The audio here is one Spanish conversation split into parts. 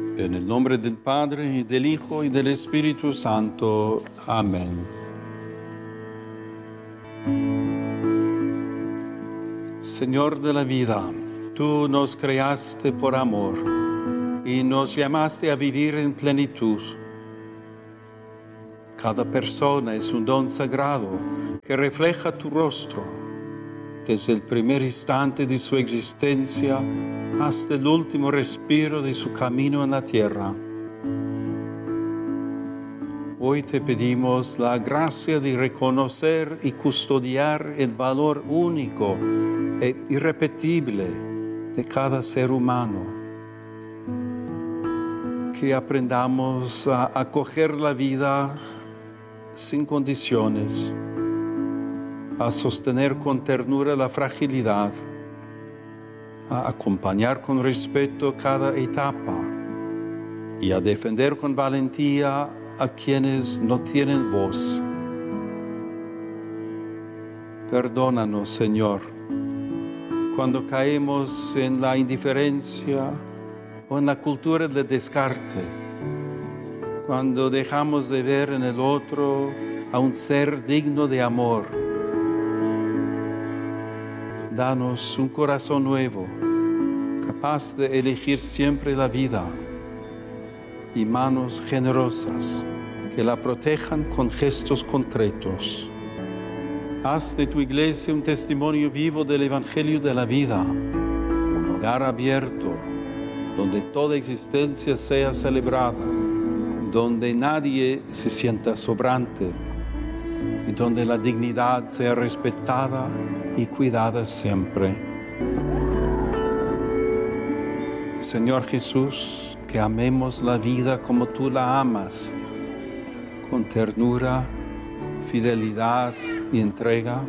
En el nombre del Padre, y del Hijo, y del Espíritu Santo. Amén. Señor de la vida, tú nos creaste por amor y nos llamaste a vivir en plenitud. Cada persona es un don sagrado que refleja tu rostro, desde el primer instante de su existencia hasta el último respiro de su camino en la tierra. Hoy te pedimos la gracia de reconocer y custodiar el valor único e irrepetible de cada ser humano. Que aprendamos a acoger la vida sin condiciones, a sostener con ternura la fragilidad, a acompañar con respeto cada etapa y a defender con valentía a quienes no tienen voz. Perdónanos, Señor, cuando caemos en la indiferencia o en la cultura del descarte, cuando dejamos de ver en el otro a un ser digno de amor. Danos un corazón nuevo, capaz de elegir siempre la vida, y manos generosas que la protejan con gestos concretos. Haz de tu iglesia un testimonio vivo del Evangelio de la vida, un hogar abierto, donde toda existencia sea celebrada, donde nadie se sienta sobrante y donde la dignidad sea respetada y cuidada siempre. Señor Jesús, que amemos la vida como tú la amas, con ternura, fidelidad y entrega.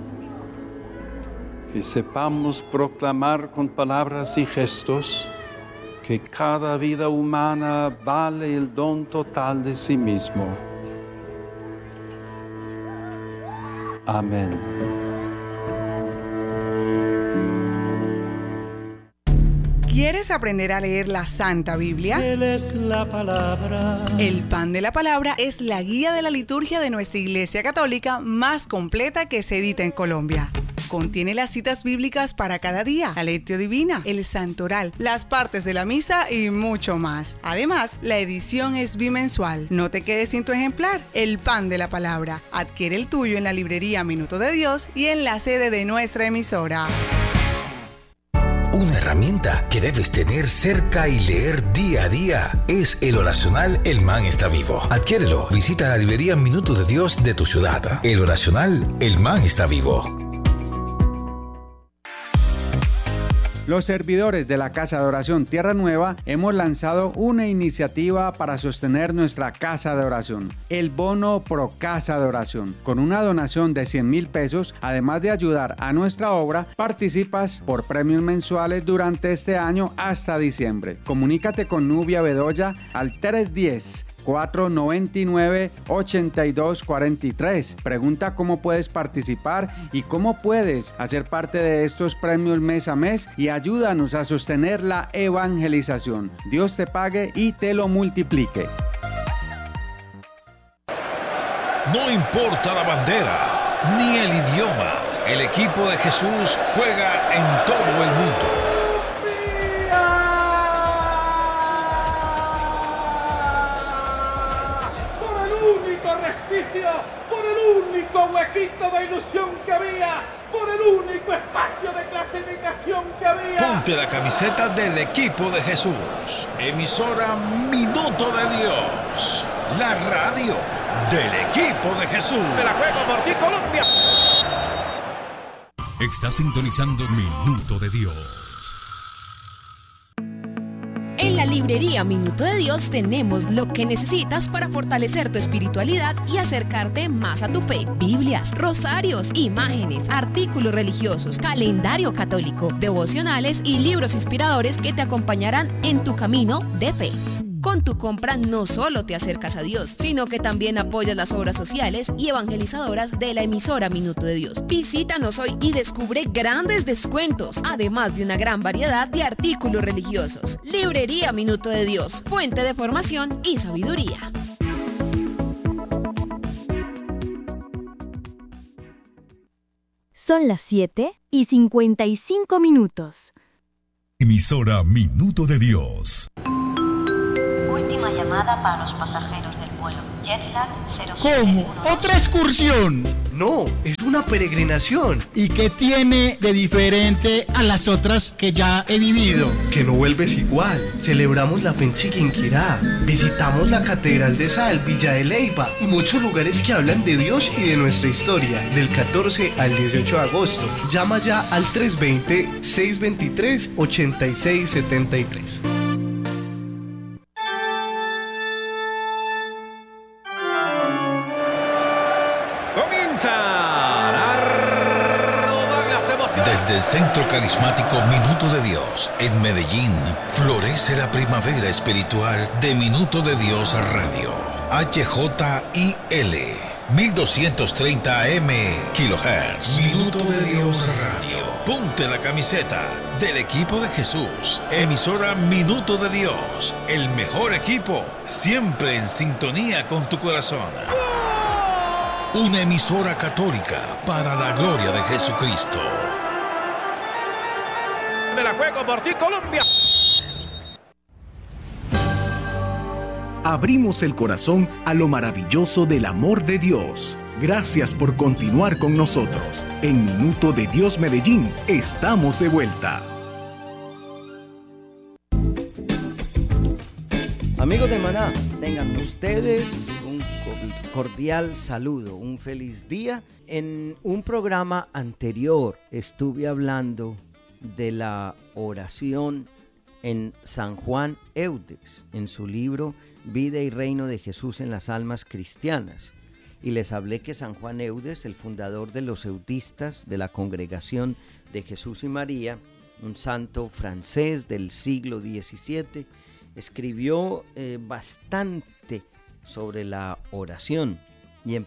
Que sepamos proclamar con palabras y gestos que cada vida humana vale el don total de sí mismo. Amén. ¿Quieres aprender a leer la Santa Biblia? Él es la palabra. El Pan de la Palabra es la guía de la liturgia de nuestra Iglesia Católica más completa que se edita en Colombia. Contiene las citas bíblicas para cada día, la lectio divina, el santoral, las partes de la misa y mucho más. Además, la edición es bimensual. No te quedes sin tu ejemplar. El Pan de la Palabra. Adquiere el tuyo en la librería Minuto de Dios y en la sede de nuestra emisora. Una herramienta que debes tener cerca y leer día a día es el oracional El Man está vivo. Adquiérelo. Visita la librería Minuto de Dios de tu ciudad. El oracional El Man está vivo. Los servidores de la Casa de Oración Tierra Nueva hemos lanzado una iniciativa para sostener nuestra Casa de Oración, el Bono Pro Casa de Oración. Con una donación de 100,000 pesos, además de ayudar a nuestra obra, participas por premios mensuales durante este año hasta diciembre. Comunícate con Nubia Bedoya al 310-499-8243. Pregunta cómo puedes participar y cómo puedes hacer parte de estos premios mes a mes y ayúdanos a sostener la evangelización. Dios te pague y te lo multiplique. No importa la bandera ni el idioma, el equipo de Jesús juega en todo el mundo. Por el único huequito de ilusión que había, por el único espacio de clasificación que había. Ponte la camiseta del equipo de Jesús. Emisora Minuto de Dios, la radio del equipo de Jesús. Me la juego por ti, Colombia. Estás sintonizando Minuto de Dios. En la librería Minuto de Dios tenemos lo que necesitas para fortalecer tu espiritualidad y acercarte más a tu fe. Biblias, rosarios, imágenes, artículos religiosos, calendario católico, devocionales y libros inspiradores que te acompañarán en tu camino de fe. Con tu compra no solo te acercas a Dios, sino que también apoyas las obras sociales y evangelizadoras de la emisora Minuto de Dios. Visítanos hoy y descubre grandes descuentos, además de una gran variedad de artículos religiosos. Librería Minuto de Dios, fuente de formación y sabiduría. Son las 7:55. Emisora Minuto de Dios. Última llamada para los pasajeros del vuelo Jetlag 07. ¿Cómo? ¿Otra excursión? No, es una peregrinación. ¿Y qué tiene de diferente a las otras que ya he vivido? Que no vuelves igual. Celebramos la fe en Chiquinquirá. Visitamos la Catedral de Sal, Villa de Leyva y muchos lugares que hablan de Dios y de nuestra historia. Del 14 al 18 de agosto. Llama ya al 320-623-8673. Desde el Centro Carismático Minuto de Dios en Medellín, florece la primavera espiritual de Minuto de Dios Radio. HJIL 1230 AM kHz. Minuto de Dios Radio. Ponte la camiseta del equipo de Jesús. Emisora Minuto de Dios. El mejor equipo, siempre en sintonía con tu corazón. Una emisora católica para la gloria de Jesucristo. Me la juego por ti, Colombia. Abrimos el corazón a lo maravilloso del amor de Dios. Gracias por continuar con nosotros. En Minuto de Dios Medellín, estamos de vuelta. Amigos de Maná, tengan ustedes un cordial saludo, un feliz día. En un programa anterior estuve hablando de la oración en San Juan Eudes, en su libro Vida y Reino de Jesús en las Almas Cristianas. Y les hablé que San Juan Eudes, el fundador de los eudistas de la Congregación de Jesús y María, un santo francés del siglo XVII, escribió bastante sobre la oración. Y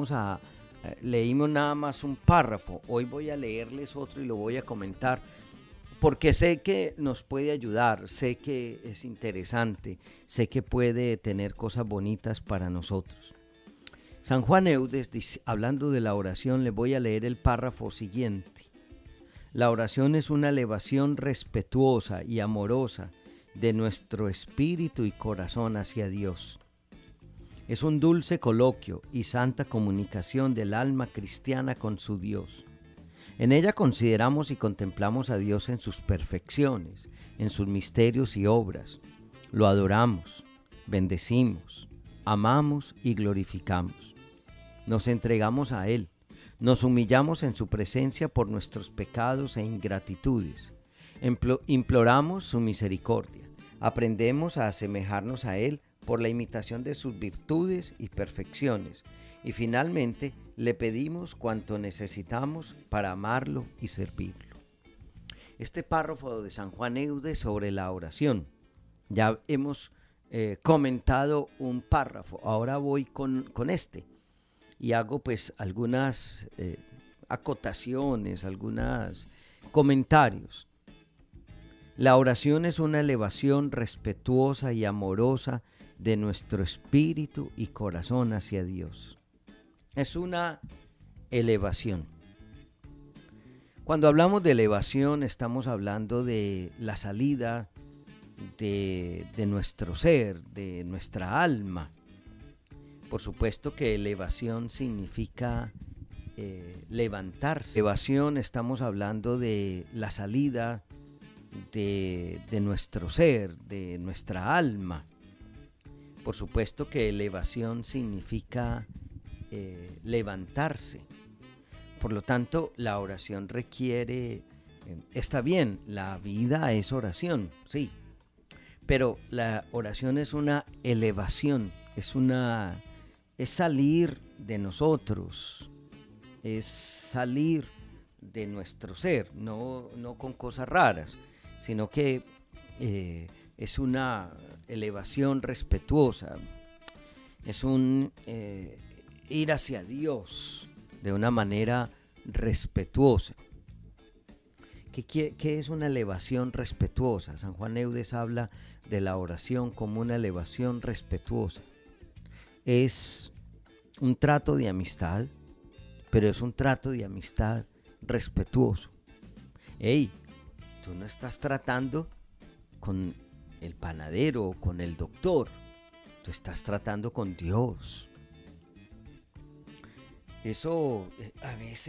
leímos nada más un párrafo. Hoy voy a leerles otro y lo voy a comentar, porque sé que nos puede ayudar, sé que es interesante, sé que puede tener cosas bonitas para nosotros. San Juan Eudes, hablando de la oración, le voy a leer el párrafo siguiente. La oración es una elevación respetuosa y amorosa de nuestro espíritu y corazón hacia Dios. Es un dulce coloquio y santa comunicación del alma cristiana con su Dios. En ella consideramos y contemplamos a Dios en sus perfecciones, en sus misterios y obras. Lo adoramos, bendecimos, amamos y glorificamos. Nos entregamos a Él, nos humillamos en su presencia por nuestros pecados e ingratitudes. Imploramos su misericordia, aprendemos a asemejarnos a Él por la imitación de sus virtudes y perfecciones, y finalmente le pedimos cuanto necesitamos para amarlo y servirlo. Este párrafo de San Juan Eudes sobre la oración, ya hemos comentado un párrafo, ahora voy con este y hago pues algunas acotaciones, algunos comentarios. La oración es una elevación respetuosa y amorosa de nuestro espíritu y corazón hacia Dios. Es una elevación. Cuando hablamos de elevación estamos hablando de la salida de nuestro ser, de nuestra alma. Por supuesto que elevación significa levantarse. Elevación, estamos hablando de la salida de nuestro ser, de nuestra alma. Por supuesto que elevación significa levantarse. Por lo tanto, la oración requiere, está bien, la vida es oración, sí, pero la oración es una elevación, es salir de nosotros, es salir de nuestro ser, no con cosas raras, sino que es una elevación respetuosa, es un ir hacia Dios de una manera respetuosa. ¿Qué es una elevación respetuosa? San Juan Eudes habla de la oración como una elevación respetuosa. Es un trato de amistad, pero es un trato de amistad respetuoso. Hey, tú no estás tratando con el panadero o con el doctor, tú estás tratando con Dios. Eso a veces